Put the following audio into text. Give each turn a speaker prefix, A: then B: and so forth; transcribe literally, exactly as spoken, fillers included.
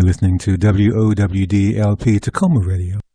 A: You're listening to W O W D L P Tacoma Radio.